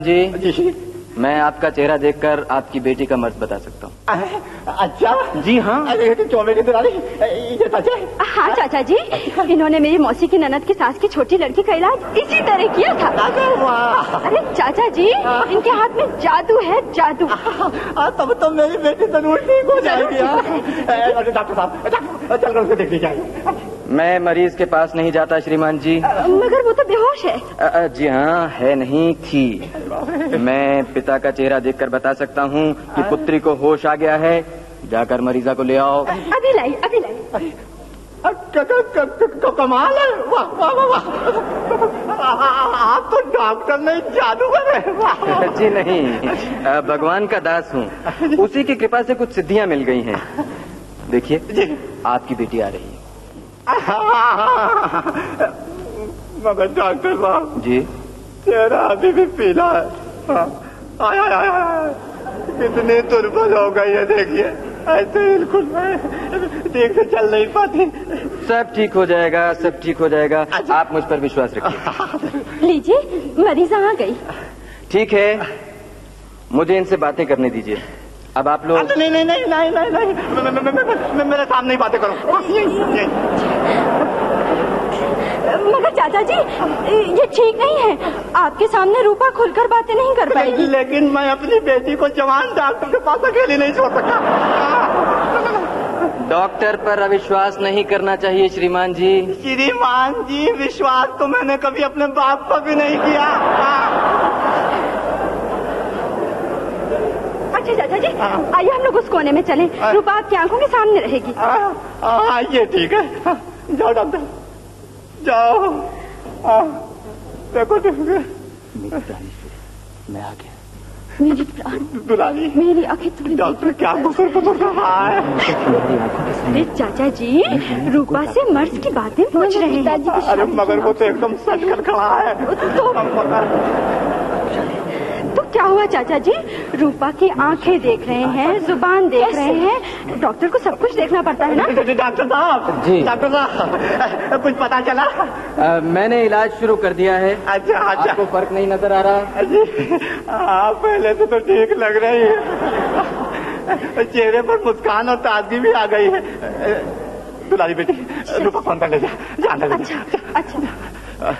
जी, मैं आपका चेहरा देखकर आपकी बेटी का मर्ज बता सकता हूँ। अच्छा जी हाँ। अरे तो चौबे की दुलारी ये सच है? हाँ चाचा जी, इन्होंने मेरी मौसी की ननद की सास की छोटी लड़की का इलाज इसी तरह किया था। अरे चाचा जी, इनके हाथ में जादू है, जादू। तब तो मेरी बेटी जरूर ठीक हो जाएगी। डॉक्टर साहब चल कर उसको देखने जाएंगे। मैं मरीज के पास नहीं जाता श्रीमान जी। मगर वो तो बेहोश है। जी हाँ, है नहीं थी। मैं पिता का चेहरा देखकर बता सकता हूँ कि पुत्री को होश आ गया है। जाकर मरीजा को ले आओ। अभी लाई, अभी लाई। कमाल है, वाह वाह वाह। आप तो डॉक्टर नहीं जादूगर है। जी नहीं, भगवान का दास हूँ। उसी की कृपा से कुछ सिद्धियाँ मिल गई हैं। देखिए, आपकी बेटी आ रही है। मगर डॉक्टर साहब जी, चेहरा अभी भी पीला है। कितनी दुर्बल हो गई है, देखिए। ऐसे बिल्कुल ठीक से चल नहीं पाती। सब ठीक हो जाएगा, सब ठीक हो जाएगा। आप मुझ पर विश्वास रखिए। लीजिए, मरीजा आ गई। ठीक है, मुझे इनसे बातें करने दीजिए। अब आप लोग नहीं नहीं नहीं नहीं नहीं नहीं, मेरे सामने ही बातें करो। मगर चाचा जी, ये ठीक नहीं है। आपके सामने रूपा खुलकर बातें नहीं कर पाएगी। लेकिन मैं अपनी बेटी को जवान डॉक्टर के पास अकेले नहीं छोड़ सकता। डॉक्टर पर अविश्वास नहीं करना चाहिए श्रीमान जी। श्रीमान जी, विश्वास तो मैंने कभी अपने बाप पर भी नहीं किया। अच्छा चाचा जी, आइए हम लोग उस कोने में चलें। रूपा आपकी आंखों के सामने रहेगी। ये ठीक है। जाओ डॉक्टर, जाओ। देखो मैं आ गया। मेरी प्राण दुलारी, मेरी आंखें थोड़ी। डॉक्टर क्या गुस्सा कर रहा है? अरे चाचा जी, रूपा से मर्ज की बातें पूछ रहे हैं। अरे मगर वो तो एकदम सच कर खड़ा है। तो क्या हुआ चाचा जी? रूपा की आंखें देख रहे हैं, जुबान देख रहे हैं। डॉक्टर को सब कुछ देखना पड़ता है ना। डॉक्टर साहब जी, डॉक्टर साहब कुछ पता चला? मैंने इलाज शुरू कर दिया है। अच्छा अच्छा। आपको फर्क नहीं नजर आ रहा? पहले से तो ठीक लग रही है। चेहरे पर मुस्कान और ताजगी भी आ गई है। दुलारी बेटी, रूपा फोन कर ले जा। अच्छा।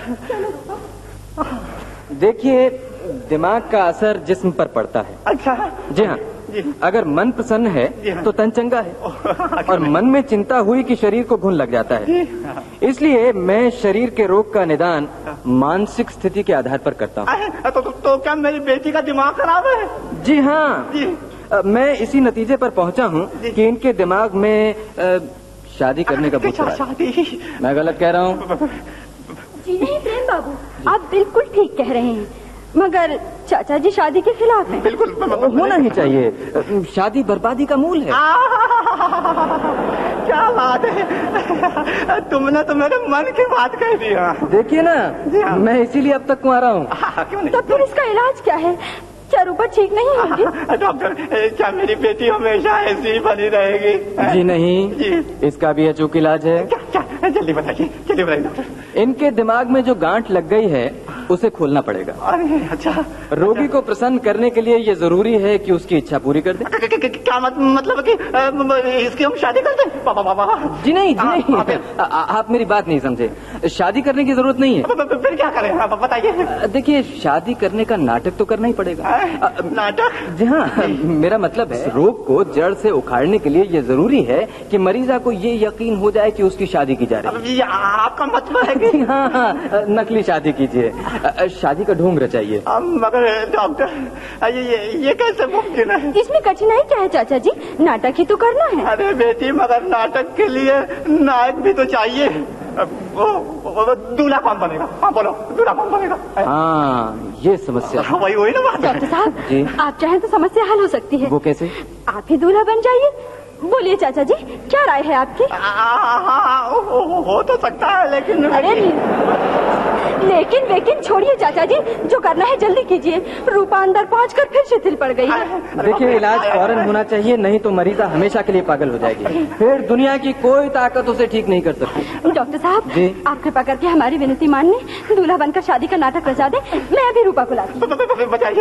देखिए, दिमाग का असर जिस्म पर पड़ता है। अच्छा जी हाँ। अगर मन प्रसन्न है तो तन चंगा है, और मन में चिंता हुई कि शरीर को घुन लग जाता है। इसलिए मैं शरीर के रोग का निदान मानसिक स्थिति के आधार पर करता हूँ। तो क्या मेरी बेटी का दिमाग खराब है? जी हाँ जी। मैं इसी नतीजे पर पहुँचा हूँ कि इनके दिमाग में शादी करने का भूत है। शादी? मैं गलत कह रहा हूँ? जी नहीं प्रेम बाबू, आप बिल्कुल ठीक कह रहे हैं। मगर चाचा जी शादी के खिलाफ हैं। बिल्कुल होना ही चाहिए। शादी बर्बादी का मूल है। क्या बात है, तुमने तो मेरे मन की बात कह दी। देखिए ना, मैं इसीलिए अब तक कुंवारा हूँ। क्यों? तो फिर इसका इलाज क्या है? क्या रूपा ठीक नहीं होगी? डॉक्टर, क्या मेरी बेटी हमेशा ऐसी बनी रहेगी? जी नहीं जी। इसका भी अचूक इलाज है। क्या? जल्दी बताइए, जल्दी बताइए डॉक्टर। इनके दिमाग में जो गांठ लग गई है उसे खोलना पड़ेगा। अरे अच्छा। रोगी को प्रसन्न करने के लिए ये जरूरी है कि उसकी इच्छा पूरी कर दे। क्या मतलब कि इसकी हम शादी कर दें? बाबा जी नहीं, जी नहीं। आप मेरी बात नहीं समझे। शादी करने की जरूरत नहीं है। फिर क्या करें, बताइए। देखिए, शादी करने का नाटक तो करना ही पड़ेगा। नाटक? जी हाँ, मेरा मतलब है रोग को जड़ से उखाड़ने के लिए ये जरूरी है कि मरीजा को ये यकीन हो जाए कि उसकी शादी की जा रही है। आपका मतलब है कि? हाँ, नकली शादी कीजिए। शादी का ढोंग रचाइए। मगर डॉक्टर, ये कैसे मुमकिन है? इसमें कठिनाई क्या है चाचा जी? नाटक ही तो करना है। अरे बेटी, मगर नाटक के लिए नायक भी तो चाहिए। दूल्हा कौन बनेगा? हाँ बोलो, दूल्हा कौन बनेगा? हाँ, ये समस्या। वही ना बात। डॉक्टर साहब जी, आप चाहें तो समस्या हल हो सकती है। वो कैसे? आप ही दूल्हा बन जाइए। बोलिए चाचा जी, क्या राय है आपकी? हो तो सकता है, लेकिन अरे लेकिन छोड़िए चाचा जी, जो करना है जल्दी कीजिए। रूपा अंदर पहुंचकर फिर शिथिल पड़ गई है। देखिए, इलाज फौरन होना चाहिए, नहीं तो मरीजा हमेशा के लिए पागल हो जाएगी। फिर दुनिया की कोई ताकत उसे ठीक नहीं कर सकती। डॉक्टर साहब जी, आप कृपा करके हमारी विनती मान लें, दूल्हा बनकर शादी का नाटक रचा दे। मैं अभी रूपा को लाती हूँ। बताइए।